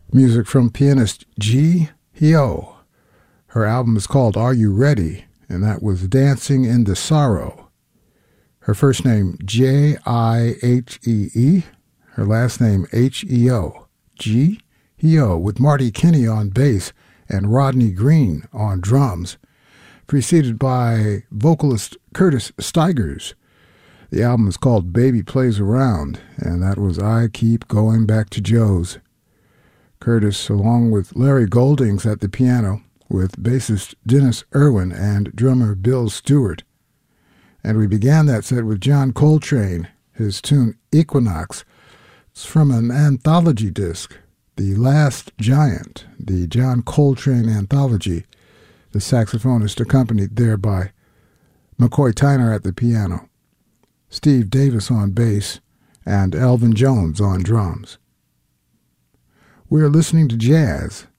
Music from pianist Ji Hyo. Her album is called Are You Ready? And that was Dancing in the Sorrow. Her first name Jihee, her last name Heo. Ji Hyo, with Marty Kinney on bass and Rodney Green on drums, preceded by vocalist Curtis Stigers. The album is called Baby Plays Around, and that was I Keep Going Back to Joe's. Curtis, along with Larry Goldings at the piano, with bassist Dennis Irwin and drummer Bill Stewart. And we began that set with John Coltrane, his tune Equinox. It's from an anthology disc, The Last Giant, the John Coltrane anthology, the saxophonist accompanied there by McCoy Tyner at the piano, Steve Davis on bass, and Elvin Jones on drums. We're listening to jazz,